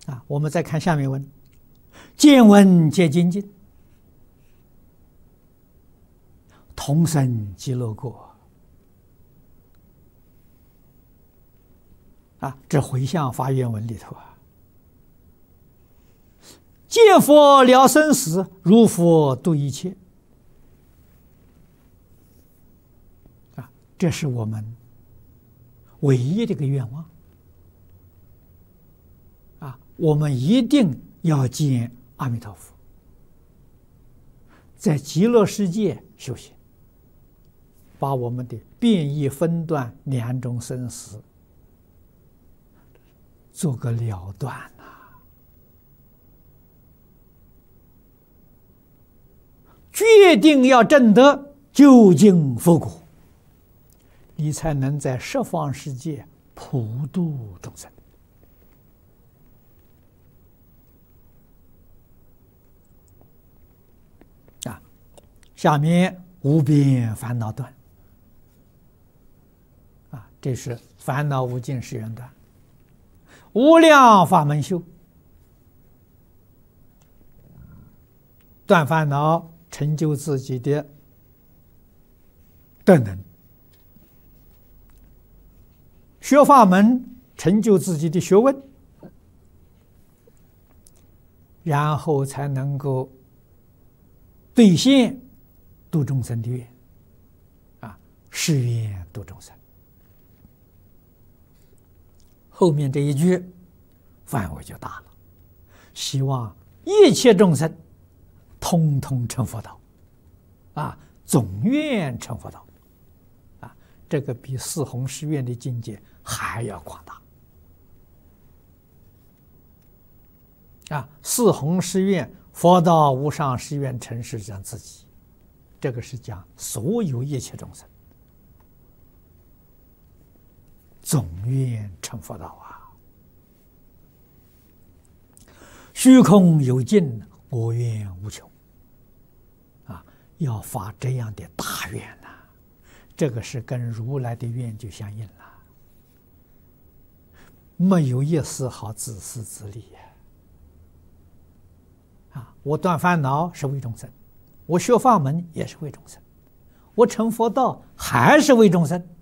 我们再看下面文：见闻皆精进，同生极乐国。这回向发愿文里头见佛了生死，如佛度一切。这是我们唯一的一个愿望。我们一定要见阿弥陀佛，在极乐世界修行，把我们的变异分段两种生死做个了断决定要证得究竟佛果，你才能在十方世界普度众生。下面无边烦恼断，这是烦恼无尽誓愿断。无量法门修，断烦恼，成就自己的德能；学法门，成就自己的学问，然后才能够兑现度众生的愿，誓愿度众生。后面这一句范围就大了，希望一切众生通通成佛道，总愿成佛道，这个比四弘誓愿的境界还要广大。四弘誓愿佛道无上誓愿成是讲自己，这个是讲所有一切众生总愿成佛道虚空有尽，我愿无穷。要发这样的大愿这个是跟如来的愿就相应了，没有一丝毫自私自利我断烦恼是为众生，我学法门也是为众生，我成佛道还是为众生。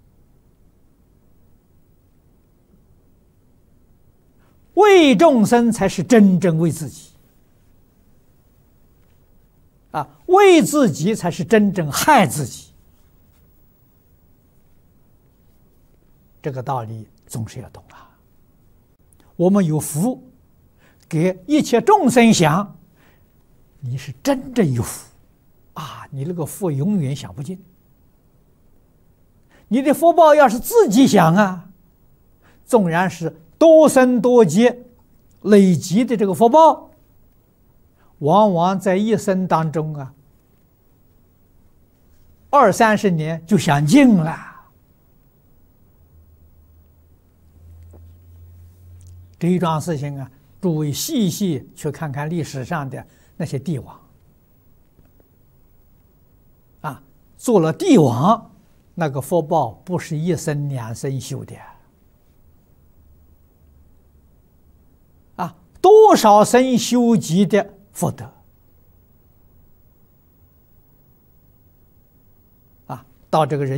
为众生才是真正为自己，为自己才是真正害自己。这个道理总是要懂我们有福，给一切众生想，你是真正有福你那个福永远享不尽。你的福报要是自己想纵然是多生多劫累积的这个福报，往往在一生当中20-30年就享尽了。这一桩事情诸位细细去看看历史上的那些帝王做了帝王，那个福报不是一生2生修的多少生修集的福德到这个人